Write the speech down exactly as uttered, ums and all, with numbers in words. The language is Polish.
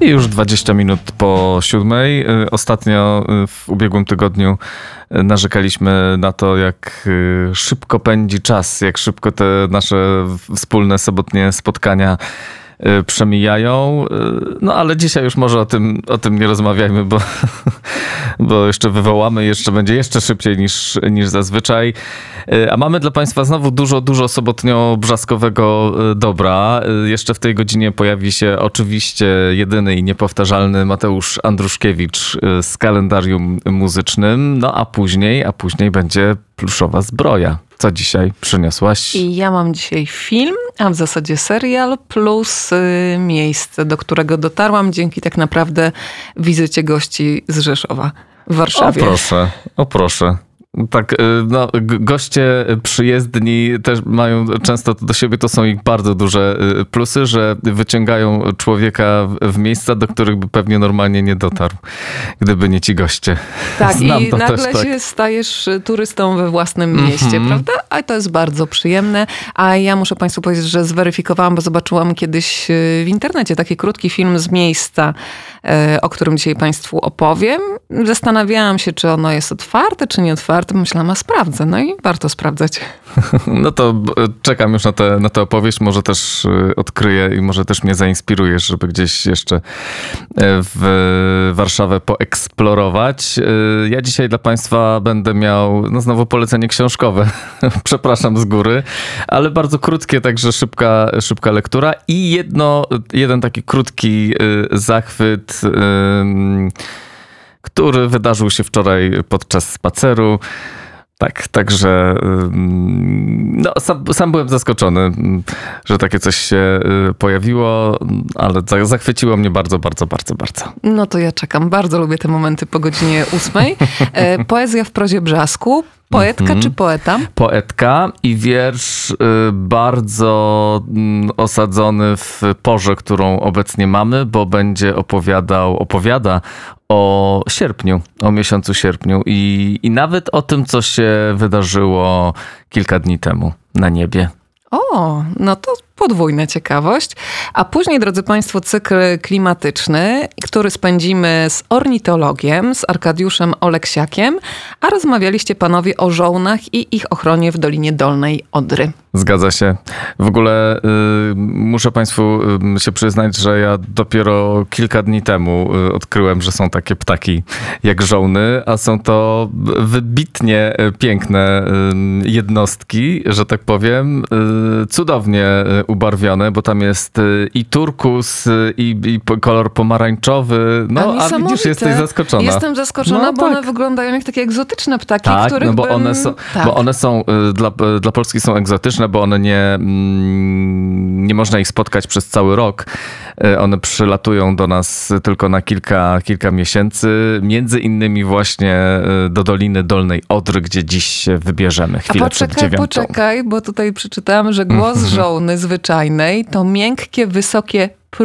I już dwadzieścia minut po siódmej. Ostatnio w ubiegłym tygodniu narzekaliśmy na to, jak szybko pędzi czas, jak szybko te nasze wspólne sobotnie spotkania przemijają. No ale dzisiaj już może o tym, o tym nie rozmawiajmy, bo, bo jeszcze wywołamy, jeszcze będzie jeszcze szybciej niż, niż zazwyczaj. A mamy dla Państwa znowu dużo, dużo sobotnio-brzaskowego dobra. Jeszcze w tej godzinie pojawi się oczywiście jedyny i niepowtarzalny Mateusz Andruszkiewicz z kalendarium muzycznym. No a później, a później będzie pluszowa zbroja. Co dzisiaj przyniosłaś? I ja mam dzisiaj film, a w zasadzie serial, plus y, miejsce, do którego dotarłam dzięki tak naprawdę wizycie gości z Rzeszowa w Warszawie. O proszę, o proszę. Tak, no, goście przyjezdni też mają często do siebie, to są ich bardzo duże plusy, że wyciągają człowieka w miejsca, do których by pewnie normalnie nie dotarł, gdyby nie ci goście. Tak, Znam i to nagle też, się tak. stajesz turystą we własnym mieście, mm-hmm. prawda? A to jest bardzo przyjemne. A ja muszę Państwu powiedzieć, że zweryfikowałam, bo zobaczyłam kiedyś w internecie taki krótki film z miejsca, o którym dzisiaj Państwu opowiem. Zastanawiałam się, czy ono jest otwarte, czy nie otwarte. Myślałam, a sprawdzę. No i warto sprawdzać. No to czekam już na, te, na tę opowieść. Może też odkryję i może też mnie zainspirujesz, żeby gdzieś jeszcze w Warszawę poeksplorować. Ja dzisiaj dla Państwa będę miał, no znowu polecenie książkowe. Przepraszam z góry, ale bardzo krótkie, także szybka, szybka lektura. I jedno, jeden taki krótki zachwyt, który wydarzył się wczoraj podczas spaceru. Tak, także no, sam, sam byłem zaskoczony, że takie coś się pojawiło, ale zachwyciło mnie bardzo, bardzo, bardzo, bardzo. No to ja czekam. Bardzo lubię te momenty po godzinie ósmej. Poezja w prozie brzasku. Poetka mm-hmm. czy poeta? Poetka i wiersz y, bardzo y, osadzony w porze, którą obecnie mamy, bo będzie opowiadał, opowiada o sierpniu, o miesiącu sierpniu i, i nawet o tym, co się wydarzyło kilka dni temu na niebie. O, no to podwójna ciekawość. A później, drodzy Państwo, cykl klimatyczny, który spędzimy z ornitologiem, z Arkadiuszem Oleksiakiem, a rozmawialiście panowie o żołnach i ich ochronie w Dolinie Dolnej Odry. Zgadza się. W ogóle y, muszę Państwu y, się przyznać, że ja dopiero kilka dni temu y, odkryłem, że są takie ptaki jak żołny, a są to wybitnie piękne y, jednostki, że tak powiem, y, cudownie ubarwione, bo tam jest y, i turkus, y, i, i kolor pomarańczowy. No, a, a widzisz, jesteś zaskoczona. Jestem zaskoczona, no, bo tak. One wyglądają jak takie egzotyczne ptaki, tak, których no bo bym... one są, tak. bo one są y, dla, y, dla Polski są egzotyczne, bo one nie, nie można ich spotkać przez cały rok. One przylatują do nas tylko na kilka, kilka miesięcy. Między innymi właśnie do Doliny Dolnej Odry, gdzie dziś się wybierzemy. Chwilę A poczekaj, przed dziewiątą. poczekaj, bo tutaj przeczytałam, że głos żołny zwyczajnej to miękkie, wysokie